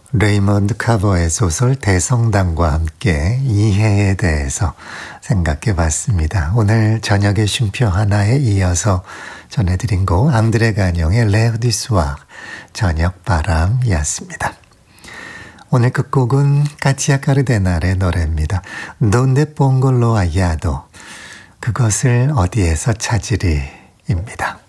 레이먼드 카버의 소설 대성당과 함께 이해에 대해서 생각해 봤습니다. 오늘 저녁의 쉼표 하나에 이어서 전해드린 곡 앙드레 가뇽의 L'air du soir, 저녁 바람이었습니다. 오늘 끝곡은 카티아 카르데날의 노래입니다. Donde pongo lo hallado, 그것을 어디에서 찾으리입니다.